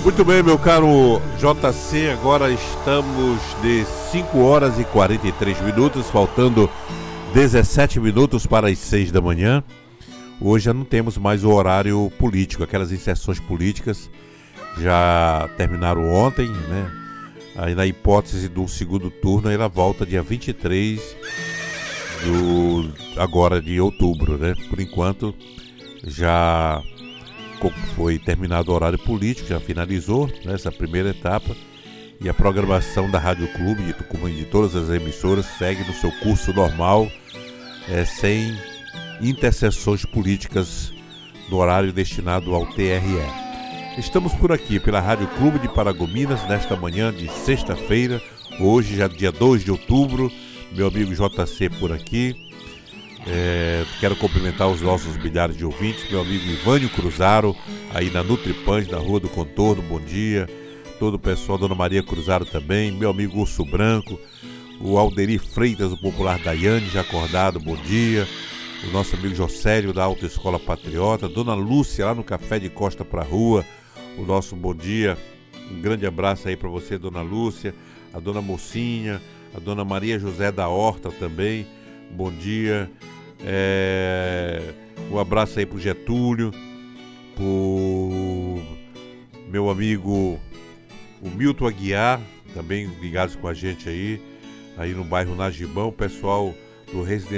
Muito bem, meu caro JC, agora estamos de 5 horas e 43 minutos, faltando 17 minutos para as 6 da manhã. Hoje já não temos mais o horário político, aquelas inserções políticas já terminaram ontem, né? Aí na hipótese do segundo turno, ela volta dia 23 agora de outubro, né? Por enquanto já foi terminado o horário político, já finalizou, né, essa primeira etapa, e a programação da Rádio Clube, como de todas as emissoras, segue no seu curso normal, sem interseções políticas no horário destinado ao TRE. Estamos por aqui pela Rádio Clube de Paragominas nesta manhã de sexta-feira, hoje já dia 2 de outubro, meu amigo JC por aqui. Quero cumprimentar os nossos milhares de ouvintes, meu amigo Ivânio Cruzaro, aí na Nutripães, na Rua do Contorno, bom dia. Todo o pessoal, Dona Maria Cruzaro também, meu amigo Urso Branco, o Alderi Freitas, o popular Daiane, já acordado, bom dia. O nosso amigo Jocélio, da Autoescola Patriota, Dona Lúcia, lá no Café de Costa pra Rua, o nosso bom dia. Um grande abraço aí para você, Dona Lúcia, a Dona Mocinha, a Dona Maria José da Horta também, bom dia. Um abraço aí pro Getúlio, pro meu amigo o Milton Aguiar, também ligados com a gente aí no bairro Nagibão, o pessoal do Residencial